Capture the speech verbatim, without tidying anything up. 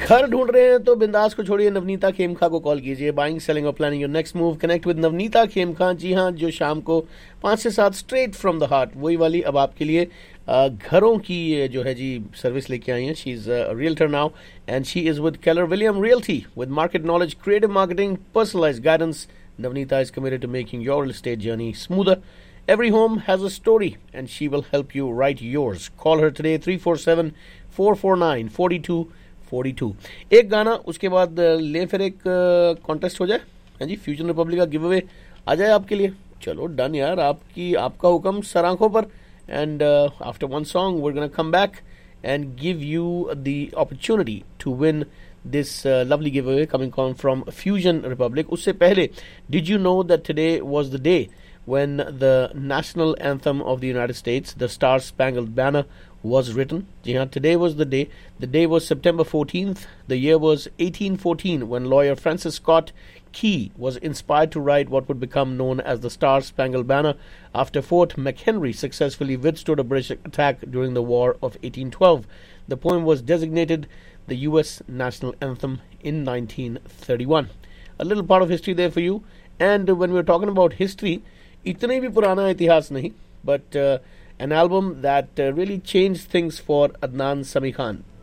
घर ढूंढ रहे हैं तो बिंदास को छोड़िए, नवनीता खेमखा को कॉल कीजिए. बाइंग, सेलिंग और planning your next move, connect with Navneeta खेमखा. जी हाँ, जो शाम को पाँच से सात स्ट्रेट फ्रॉम द हार्ट, वही वाली अब आपके लिए अ, घरों की जो है जी सर्विस लेके आई हैं. She is a realtor now and she is with Keller William realty with market knowledge, creative marketing, personalised guidance. Navneeta is committed to making your real estate journey smoother. Every home has a story and she will help you write yours. Call her today three four seven, four four nine, four two four two. एक गाना, उसके बाद ले फिर एक contest हो जाए. हाँ जी, फ्यूजन रिपब्लिक का गिव अवे आ जाए आपके लिए. चलो डन यार, आपकी आपका हुक्म सर आंखों पर. And after one song we are gonna come back and give you the opportunity to win this uh, lovely giveaway coming on from Fusion Republic. Usse pehle, did you know that today was the day when the national anthem of the United States, the Star Spangled Banner, was written? Ji haan, today was the day. The day was September fourteenth. The year was eighteen fourteen when lawyer Francis Scott Key was inspired to write what would become known as the Star Spangled Banner after Fort McHenry successfully withstood a British attack during the War of eighteen twelve. The poem was designated the U S national anthem in nineteen thirty-one. A little part of history there for you. And when we're talking about history, itne bhi purana itihas nahi, but uh, an album that uh, really changed things for Adnan Sami Khan.